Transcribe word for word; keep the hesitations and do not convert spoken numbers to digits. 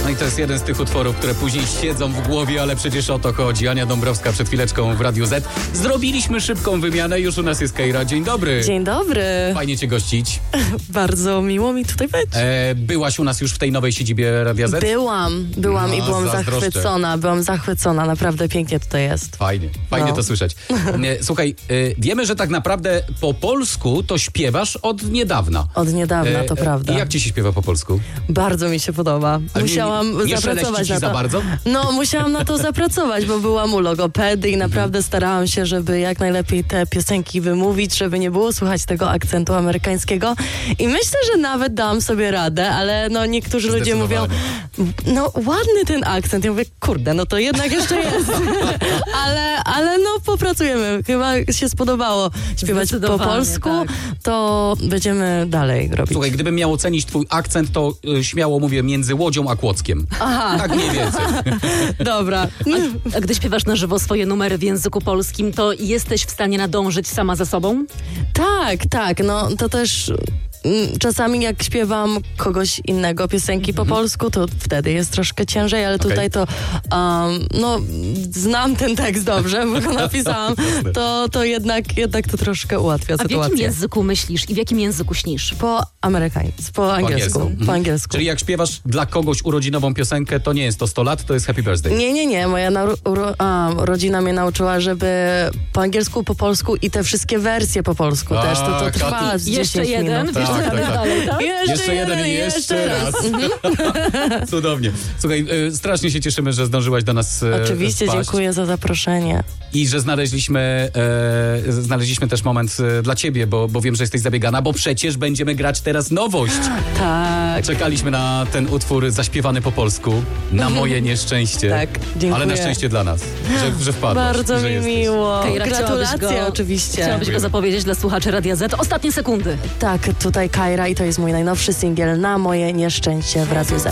No i to jest jeden z tych utworów, które później siedzą w głowie, ale przecież o to chodzi. Ania Dąbrowska przed chwileczką w Radiu Z. Zrobiliśmy szybką wymianę, już u nas jest Kejra. Dzień dobry. Dzień dobry. Fajnie cię gościć. Bardzo miło mi tutaj być. E, byłaś u nas już w tej nowej siedzibie Radia Z? Byłam, byłam No, i byłam zazdroszczę. zachwycona, byłam zachwycona, naprawdę pięknie tutaj jest. Fajnie, fajnie No. to słyszeć. E, Słuchaj, e, wiemy, że tak naprawdę po polsku to śpiewasz od niedawna. Od niedawna, to E, prawda. I jak ci się śpiewa po polsku? Bardzo mi się podoba. Ale Musiałam nie, nie zapracować ci na to. za bardzo? No, musiałam na to zapracować, bo byłam u logopedy i naprawdę starałam się, żeby jak najlepiej te piosenki wymówić, żeby nie było słychać tego akcentu amerykańskiego. I myślę, że nawet dałam sobie radę, ale no niektórzy ludzie mówią, no ładny ten akcent. Ja mówię, kurde, no to jednak jeszcze jest. ale, ale no popracujemy. Chyba się spodobało śpiewać po Zdecydowanie, polsku, tak. to będziemy dalej robić. Słuchaj, gdybym miał ocenić twój akcent, to y, śmiało mówię między Łodzią a Kłodzkiem. Aha. Tak mniej więcej. Dobra. A gdy śpiewasz na żywo swoje numery w języku polskim, to jesteś w stanie nadążyć sama ze sobą? Tak, tak, no to też mm, czasami jak śpiewam kogoś innego piosenki po polsku, to wtedy jest troszkę ciężej, ale Okej. tutaj to um, no znam ten tekst dobrze, bo go napisałam, to, to jednak, jednak to troszkę ułatwia A w sytuację. jakim języku myślisz i w jakim języku śnisz? Po amerykańsku, po angielsku, angielsku. po angielsku. Czyli jak śpiewasz dla kogoś urodzinową piosenkę, to nie jest to sto lat, to jest Happy Birthday. Nie, nie, nie. Moja nau- uro- a, rodzina mnie nauczyła, żeby po angielsku, po polsku i te wszystkie wersje po polsku A, też. To, to trwa Kati. z Jeszcze dziesięć jeden? minut. Wiesz, Tak, co tak, robię tak. dalej, tak? Jeszcze, Jeszcze jeden i jeszcze raz. Cudownie. Słuchaj, y, strasznie się cieszymy, że zdążyłaś do nas y, Oczywiście, wpaść. dziękuję za zaproszenie. I że znaleźliśmy, e, znaleźliśmy też moment e, dla ciebie, bo, bo wiem, że jesteś zabiegana, bo przecież będziemy grać teraz nowość. Tak. Czekaliśmy na ten utwór zaśpiewany po polsku, na moje nieszczęście. Tak, dziękuję. Ale na szczęście dla nas, że, że wpadłaś. Bardzo że mi jesteś. miło. Kejra, Gratulacje chciałabyś go- oczywiście. Chciałabyś go zapowiedzieć dla słuchaczy Radia Z. Ostatnie sekundy. Tak, tutaj Kejra i to jest mój najnowszy singiel Na moje nieszczęście w Radiu Z.